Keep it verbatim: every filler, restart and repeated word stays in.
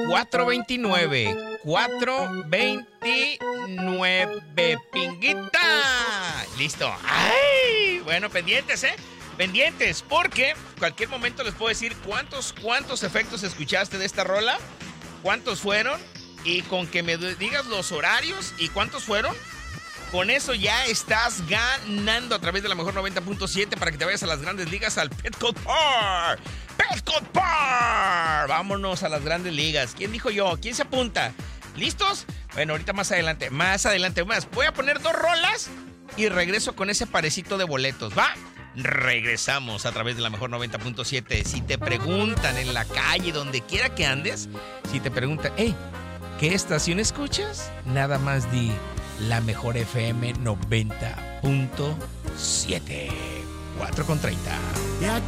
cuatro dos nueve, cuatro dos nueve, pinguita. Listo. ¡Ay! Bueno, pendientes, ¿eh? Pendientes, porque cualquier momento les puedo decir cuántos, cuántos efectos escuchaste de esta rola, cuántos fueron, y con que me digas los horarios y cuántos fueron, con eso ya estás ganando a través de la Mejor noventa punto siete para que te vayas a las grandes ligas al Petco Park. ¡Petco Park! Vámonos a las grandes ligas. ¿Quién dijo yo? ¿Quién se apunta? ¿Listos? Bueno, ahorita más adelante, más adelante, más. Voy a poner dos rolas y regreso con ese parecito de boletos, ¿va? Regresamos a través de la Mejor noventa punto siete. Si te preguntan en la calle, donde quiera que andes, si te preguntan, hey, ¿qué estación escuchas? Nada más di la Mejor F M noventa punto siete. cuatro con treinta. Ya